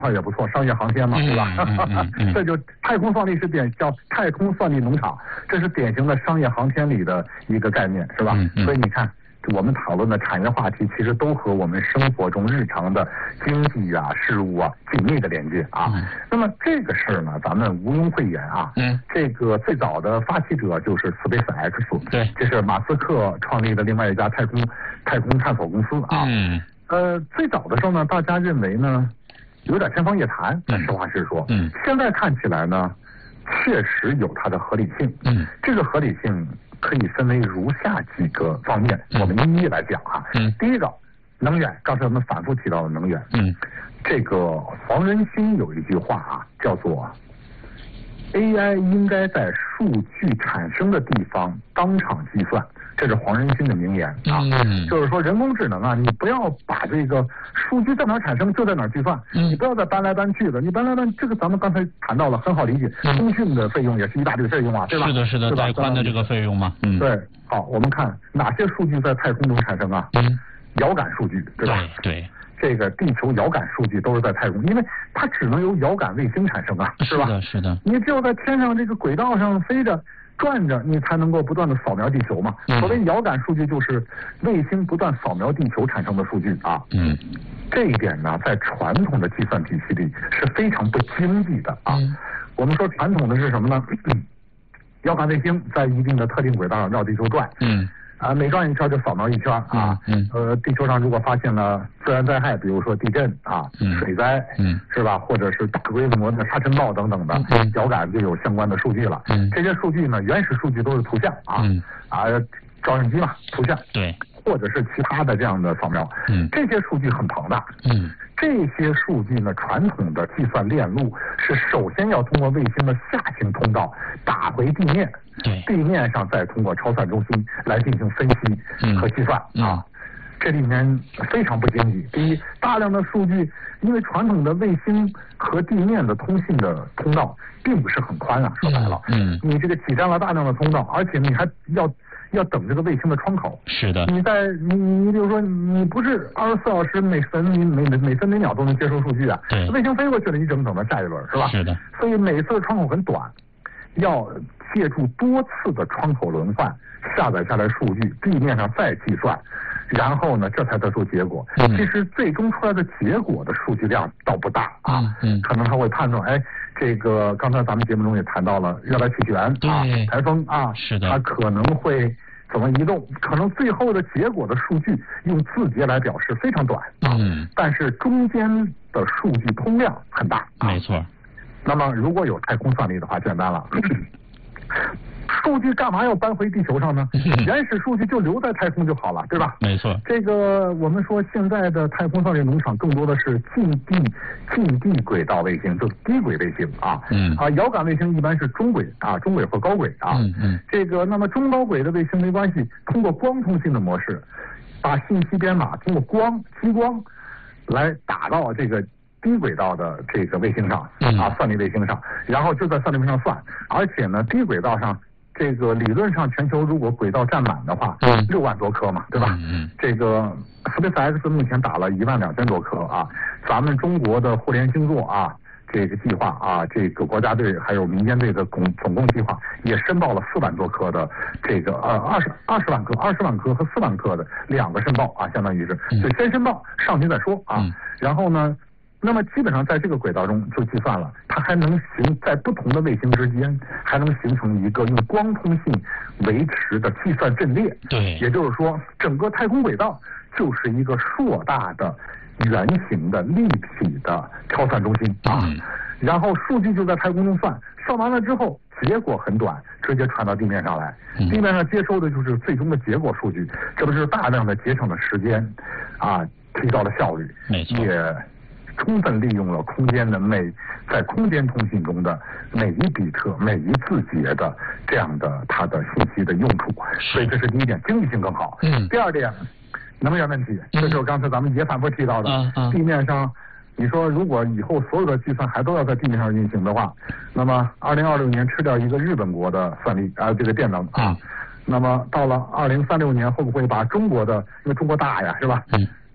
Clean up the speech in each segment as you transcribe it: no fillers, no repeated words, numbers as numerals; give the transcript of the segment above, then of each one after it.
也不错，商业航天嘛，对吧？这就太空算力是叫太空算力农场，这是典型的商业航天里的一个概念，是吧？所以你看，我们讨论的产业话题，其实都和我们生活中日常的经济啊、事物啊紧密的连接啊。那么这个事儿呢，咱们毋庸讳言啊。这个最早的发起者就是 SpaceX， 对，这是马斯克创立的另外一家太空探索公司啊。最早的时候呢，大家认为呢，有点天方夜谭，实话实说。现在看起来呢，确实有它的合理性。这个合理性可以分为如下几个方面，我们一一来讲啊。第一个，能源，刚才我们反复提到的能源。这个黄仁勋有一句话啊，叫做 AI 应该在数据产生的地方当场计算。这是黄仁勋的名言啊，就是说人工智能啊，你不要把这个数据在哪儿产生就在哪儿计算，你不要再搬来搬去的，你搬来搬这个咱们刚才谈到了，很好理解，通讯的费用也是一大堆费用啊，对吧？ 是的，带宽的这个费用嘛。 对，好，我们看哪些数据在太空中产生啊？遥感数据，对吧？ 对。 这个地球遥感数据都是在太空，因为它只能由遥感卫星产生啊，是吧？ 是的。 你只有在天上这个轨道上飞着。转着，你才能够不断的扫描地球嘛。所谓遥感数据，就是卫星不断扫描地球产生的数据啊。这一点呢，在传统的计算体系里是非常不经济的啊。我们说传统的是什么呢？遥感卫星在一定的特定轨道上绕地球转。每转一圈就扫描一圈啊。地球上如果发现了自然灾害，比如说地震啊、水灾，是吧？或者是大规模的沙尘暴等等的，遥感就有相关的数据了。这些数据呢，原始数据都是图像啊，照相机嘛，图像，对，或者是其他的这样的扫描。这些数据很庞大。这些数据呢，传统的计算链路是首先要通过卫星的下行通道打回地面，地面上再通过超算中心来进行分析和计算啊。这里面非常不经济。第一，大量的数据，因为传统的卫星和地面的通信的通道并不是很宽啊，说白了，你这个挤占了大量的通道，而且你还要等这个卫星的窗口。是的。你比如说，你不是24小时每分每秒都能接收数据啊。卫星飞过去了，你只能等到下一轮，是吧？是的。所以每次的窗口很短，要借助多次的窗口轮换下载下来数据，地面上再计算，然后呢，这才得出结果。其实最终出来的结果的数据量倒不大啊。可能他会判断，这个刚才咱们节目中也谈到了热带气旋啊、台风啊，是的，它可能会怎么移动？可能最后的结果的数据用字节来表示非常短啊，但是中间的数据通量很大。没错。那么如果有太空算力的话，简单了。数据干嘛要搬回地球上呢？原始数据就留在太空就好了，对吧？没错。这个我们说现在的太空算力农场更多的是近地轨道卫星，就是低轨卫星啊。遥感卫星一般是中轨或高轨啊。这个那么中高轨的卫星没关系，通过光通信的模式，把信息编码通过激光来打到这个低轨道的这个卫星上算力卫星上，然后就在算力卫星上算，而且呢，低轨道上。这个理论上，全球如果轨道占满的话，6万多颗嘛，对吧？这个 SpaceX 目前打了12000多颗啊。咱们中国的互联星座啊，这个计划啊，这个国家队还有民间队的总共计划也申报了4万多颗的这个20万颗和4万颗的2个申报啊，相当于是就先申报上去再说啊。然后呢？那么基本上在这个轨道中就计算了，它还能在不同的卫星之间还能形成一个用光通信维持的计算阵列。对，也就是说，整个太空轨道就是一个硕大的圆形的立体的超算中心啊。然后数据就在太空中算完了之后，结果很短，直接传到地面上来。地面上接收的就是最终的结果数据，这不是大量的节省了时间啊，提高了效率，也充分利用了空间的在空间通信中的每一比特、每一字节的这样的它的信息的用处，所以这是第一点，经济性更好。第二点，能源问题，这就是刚才咱们也反复提到的，地面上，你说如果以后所有的计算还都要在地面上运行的话，那么2026年吃掉一个日本国的算力这个电能啊，那么到了2036年会不会把中国的，因为中国大呀，是吧？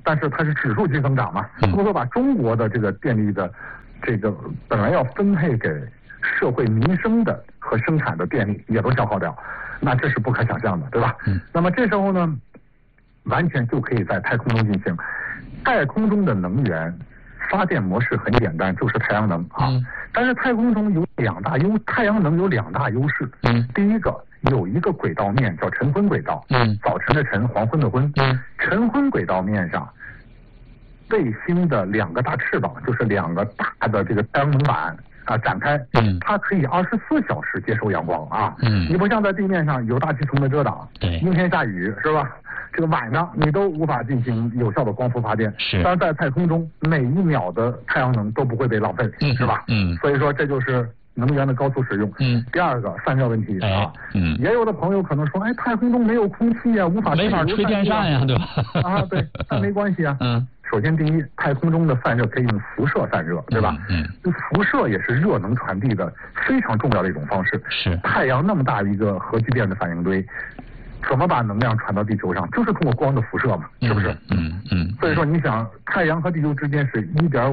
但是它是指数级增长嘛，如果说把中国的这个电力的这个本来要分配给社会民生的和生产的电力也都消耗掉，那这是不可想象的，对吧？那么这时候呢，完全就可以在太空中进行。太空中的能源发电模式很简单，就是太阳能啊。但是太空中有太阳能有两大优势。第一个有一个轨道面叫晨昏轨道，早晨的晨，黄昏的昏。晨昏轨道面上，卫星的两个大翅膀，就是两个大的这个太阳能板啊展开，它可以24小时接收阳光啊。你不像在地面上有大气层的遮挡，阴天下雨是吧？这个晚上你都无法进行有效的光伏发电，但是在太空中每1秒的太阳能都不会被浪费，是吧？所以说这就是能源的高速使用。第二个散热问题啊，也有的朋友可能说，哎，太空中没有空气啊， 没法吹电扇呀，对吧？ 啊，对，但没关系啊。首先第一，太空中的散热可以用辐射散热，对吧？辐射也是热能传递的非常重要的一种方式。 是太阳那么大一个核聚变的反应堆，怎么把能量传到地球上？就是通过光的辐射嘛，是不是？所以说你想，太阳和地球之间是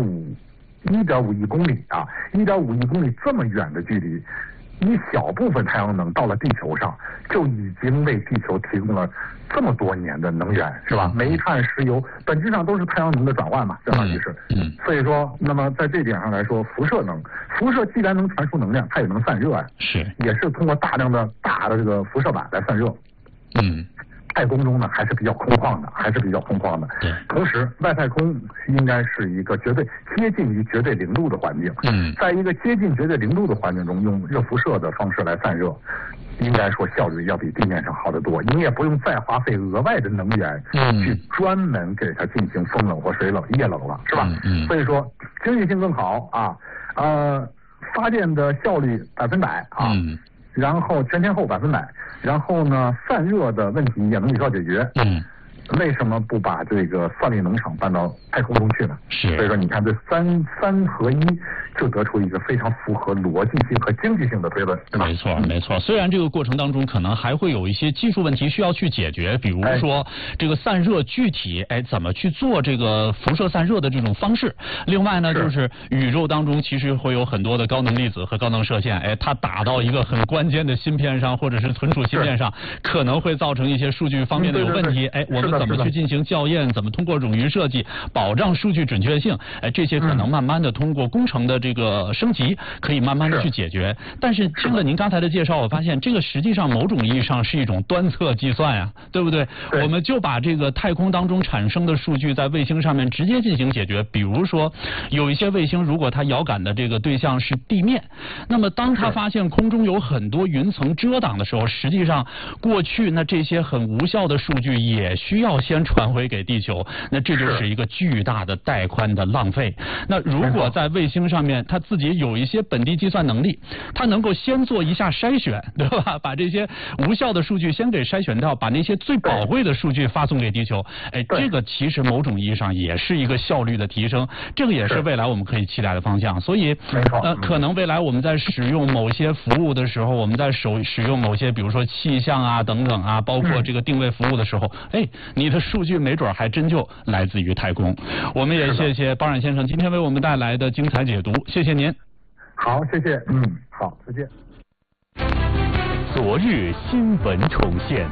1.5亿公里啊，1.5亿公里这么远的距离，一小部分太阳能到了地球上，就已经为地球提供了这么多年的能源，是吧？煤炭、石油本质上都是太阳能的转换嘛，相当于是。所以说，那么在这点上来说，辐射既然能传输能量，它也能散热啊，也是通过大量的大的这个辐射板来散热。太空中呢还是比较空旷的，同时外太空应该是一个接近于绝对零度的环境。在一个接近绝对零度的环境中，用热辐射的方式来散热，应该说效率要比地面上好得多。你也不用再花费额外的能源去专门给它进行风冷或水冷、液冷了，是吧？所以说经济性更好啊，发电的效率100%啊。然后全天候100%，然后呢，散热的问题也能有效解决。为什么不把这个算力农场搬到太空中去呢？所以说你看这三合一，就得出一个非常符合逻辑性和经济性的推论，对吧？ 没错。虽然这个过程当中可能还会有一些技术问题需要去解决，比如说这个散热具体怎么去做这个辐射散热的这种方式。另外呢，就是宇宙当中其实会有很多的高能粒子和高能射线，它打到一个很关键的芯片上或者是存储芯片上，可能会造成一些数据方面的有问题。我们怎么去进行校验？怎么通过冗余设计保障数据准确性？这些可能慢慢的通过工程的这个升级，可以慢慢的去解决。但是听了您刚才的介绍，我发现这个实际上某种意义上是一种端侧计算呀，对不对？我们就把这个太空当中产生的数据在卫星上面直接进行解决。比如说有一些卫星，如果它遥感的这个对象是地面，那么当它发现空中有很多云层遮挡的时候，实际上过去那这些很无效的数据也需要先传回给地球，那这就是一个巨大的带宽的浪费。那如果在卫星上面它自己有一些本地计算能力，它能够先做一下筛选，对吧？把这些无效的数据先给筛选掉，把那些最宝贵的数据发送给地球。这个其实某种意义上也是一个效率的提升，这个也是未来我们可以期待的方向。所以可能未来我们在使用某些服务的时候，我们在使用某些比如说气象啊等等啊，包括这个定位服务的时候，你的数据没准还真就来自于太空。我们也谢谢包冉先生今天为我们带来的精彩解读，谢谢您。 好，谢谢。好，再见。 昨日新闻重现，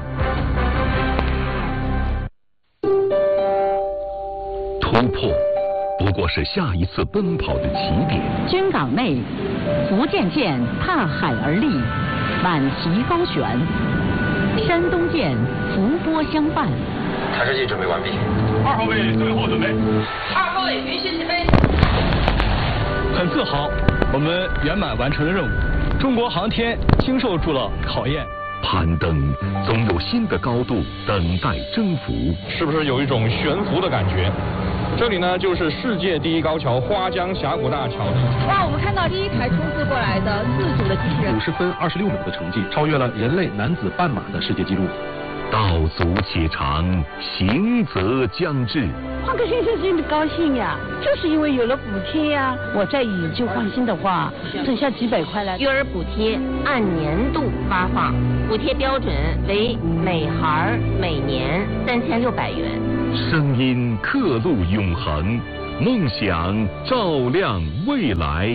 突破不过是下一次奔跑的起点。 军港内，福建舰踏海而立，满旗高悬；山东舰浮波相伴。 台式机准备完毕。 2号位最后准备。 2号位允许起飞。 很自豪，我们圆满完成了任务。中国航天经受住了考验。 攀登总有新的高度等待征服， 是不是有一种悬浮的感觉？这里呢，就是世界第一高桥花江峡谷大桥。 哇，我们看到第一台冲刺过来的自主的机器人 ，50分26秒的成绩，超越了人类男子半马的世界纪录。 道阻且长，行则将至。 换个先生真的高兴呀，就是因为有了补贴呀。我再以旧换新的话，省下几百块来。 育儿补贴按年度发放，补贴标准为每孩每年3600元。 声音刻录永恒，梦想照亮未来。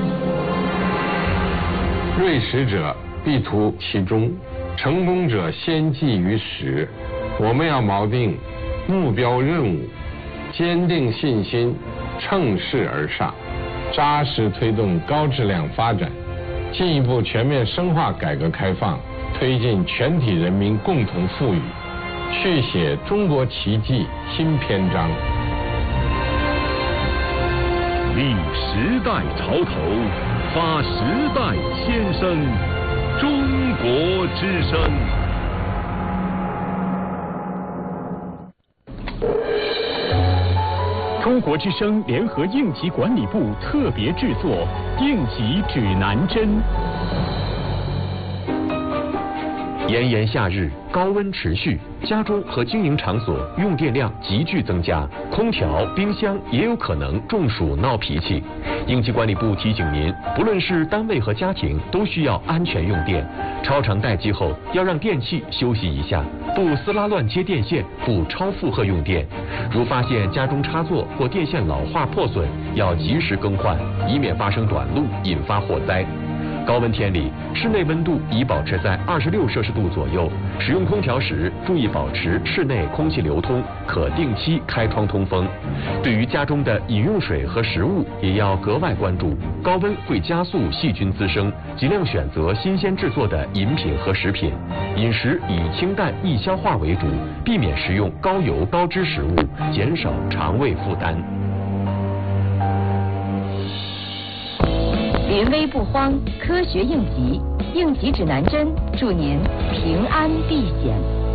锐识者必图其中，成功者先记于始。我们要锚定目标任务，坚定信心，乘势而上，扎实推动高质量发展，进一步全面深化改革开放，推进全体人民共同富裕，续写中国奇迹新篇章。 立时代潮头，发时代先声，中国之声。 中国之声联合应急管理部特别制作应急指南针。 炎炎夏日，高温持续，家中和经营场所用电量急剧增加，空调、冰箱也有可能中暑闹脾气。应急管理部提醒您，不论是单位和家庭，都需要安全用电。超长待机后，要让电器休息一下，不撕拉乱接电线，不超负荷用电。如发现家中插座或电线老化破损，要及时更换，以免发生短路，引发火灾。高温天里，室内温度宜保持在26摄氏度左右。使用空调时，注意保持室内空气流通，可定期开窗通风。对于家中的饮用水和食物，也要格外关注，高温会加速细菌滋生，尽量选择新鲜制作的饮品和食品。饮食以清淡易消化为主，避免食用高油高脂食物，减少肠胃负担。 临危不慌，科学应急，应急指南针，祝您平安避险。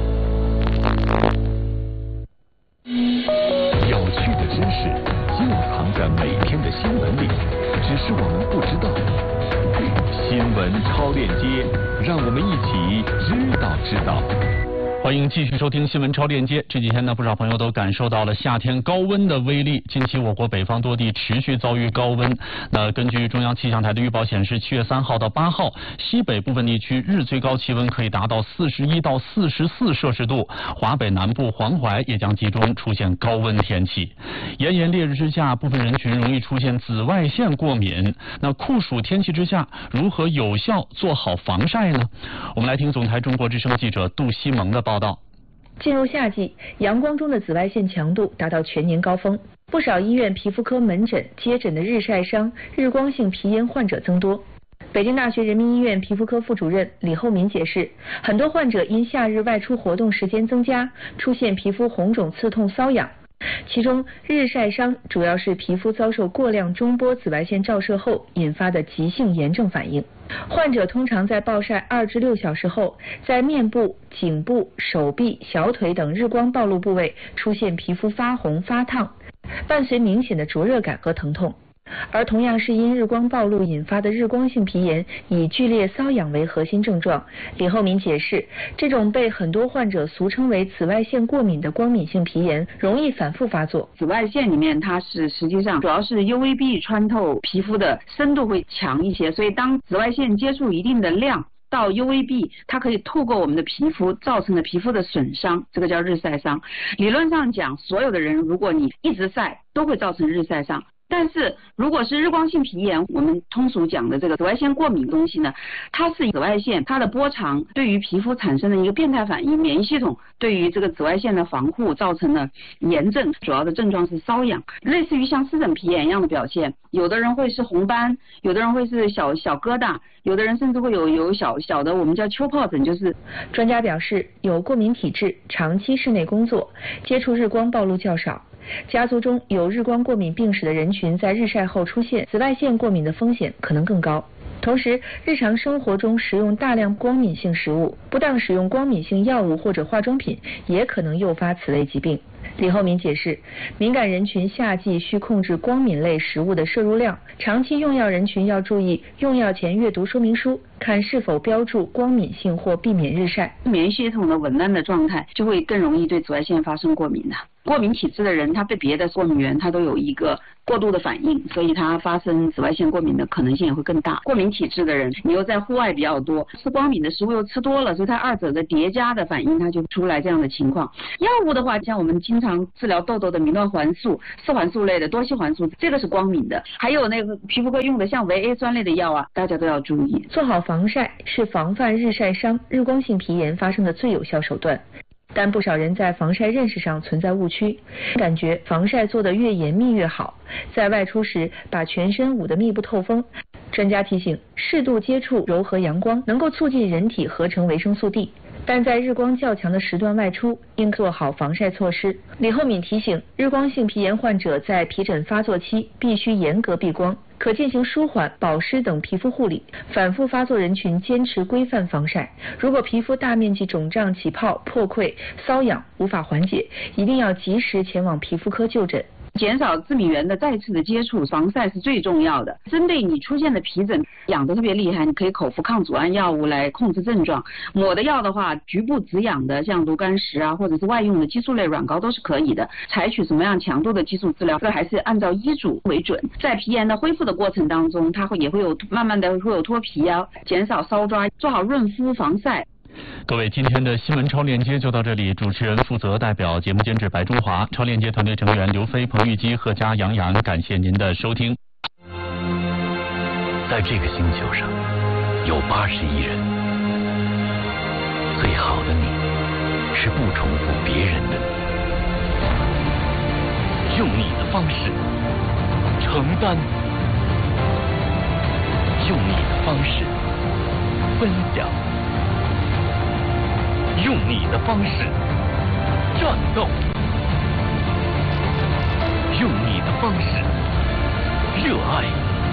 有趣的知识就藏在每天的新闻里，只是我们不知道。新闻超链接，让我们一起知道。 欢迎继续收听新闻超链接。这几天呢，不少朋友都感受到了夏天高温的威力。近期我国北方多地持续遭遇高温。那根据中央气象台的预报显示，7月3号到8号，西北部分地区日最高气温可以达到41到44摄氏度，华北南部、黄淮也将集中出现高温天气。炎炎烈日之下，部分人群容易出现紫外线过敏。那酷暑天气之下，如何有效做好防晒呢？我们来听总台中国之声记者杜西蒙的报道。 进入夏季，阳光中的紫外线强度达到全年高峰，不少医院皮肤科门诊接诊的日晒伤、日光性皮炎患者增多。北京大学人民医院皮肤科副主任李厚民解释，很多患者因夏日外出活动时间增加，出现皮肤红肿、刺痛、瘙痒。其中，日晒伤主要是皮肤遭受过量中波紫外线照射后引发的急性炎症反应。患者通常在暴晒2至6小时后，在面部、颈部、手臂、小腿等日光暴露部位出现皮肤发红、发烫，伴随明显的灼热感和疼痛。而同样是因日光暴露引发的日光性皮炎，以剧烈瘙痒为核心症状。李厚民解释，这种被很多患者俗称为紫外线过敏的光敏性皮炎，容易反复发作。 紫外线里面它是实际上主要是 UVB 穿透皮肤的深度会强一些，所以当紫外线接触一定的量到 UVB， 它可以透过我们的皮肤造成的皮肤的损伤，这个叫日晒伤。理论上讲，所有的人如果你一直晒，都会造成日晒伤。但是如果是日光性皮炎，我们通俗讲的这个紫外线过敏东西呢，它是紫外线它的波长对于皮肤产生的一个变态反应，免疫系统对于这个紫外线的防护造成了炎症，主要的症状是瘙痒，类似于像湿疹皮炎一样的表现。有的人会是红斑，有的人会是小疙瘩，有的人甚至会有小的我们叫丘疱疹。就是专家表示，有过敏体质、长期室内工作、接触日光暴露较少、家族中有日光过敏病史的人群，在日晒后出现紫外线过敏的风险可能更高。同时，日常生活中食用大量光敏性食物，不当使用光敏性药物或者化妆品，也可能诱发此类疾病。李厚民解释，敏感人群夏季需控制光敏类食物的摄入量，长期用药人群要注意用药前阅读说明书，看是否标注光敏性或避免日晒。 免疫系统的紊乱的状态，就会更容易对紫外线发生过敏的。过敏体质的人，他对别的过敏源他都有一个过度的反应，所以它发生紫外线过敏的可能性也会更大。过敏体质的人，你又在户外比较多，吃光敏的食物又吃多了，所以它二者的叠加的反应，它就出来这样的情况。药物的话，像我们经常治疗痘痘的米诺环素、4环素类的、多烯环素，这个是光敏的。还有那个皮肤科用的像维 A 酸类的药啊，大家都要注意。 做好防晒是防范日晒伤、日光性皮炎发生的最有效手段。但不少人在防晒认识上存在误区，感觉防晒做得越严密越好，在外出时把全身捂得密不透风。专家提醒，适度接触柔和阳光能够促进人体合成维生素 D， 但在日光较强的时段外出，应做好防晒措施。李厚敏提醒，日光性皮炎患者在皮疹发作期必须严格避光，可进行舒缓、保湿等皮肤护理。反复发作人群坚持规范防晒。如果皮肤大面积肿胀、起泡、破溃、瘙痒无法缓解，一定要及时前往皮肤科就诊。 减少致敏源的再次的接触，防晒是最重要的。针对你出现的皮疹痒得特别厉害，你可以口服抗组胺药物来控制症状。抹的药的话，局部止痒的，像炉甘石啊，或者是外用的激素类软膏都是可以的。采取什么样强度的激素治疗，这还是按照医嘱为准。在皮炎的恢复的过程当中，它也会有慢慢的会有脱皮啊，减少搔抓，做好润肤防晒。 各位，今天的新闻超链接就到这里。主持人负责代表节目监制白中华，超链接团队成员刘飞、彭玉基、贺佳、杨洋，感谢您的收听。 在这个星球上有80亿人，最好的你是不重复别人的你，用你的方式承担，用你的方式分享，用你的方式战斗，用你的方式热爱，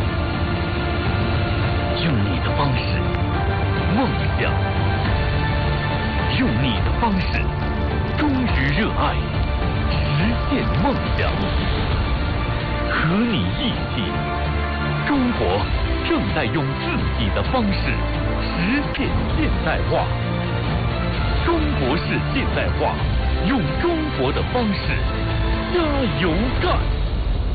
用你的方式梦想，用你的方式忠于热爱，实现梦想。和你一起，中国正在用自己的方式实现现代化。中国式现代化，用中国的方式加油干！